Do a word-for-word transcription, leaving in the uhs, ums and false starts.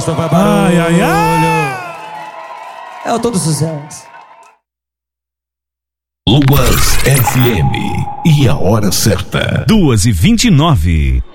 só faz barulho. Ai, ai, ai. É o todo sucesso. Luas F M. E a hora certa. duas e vinte e nove.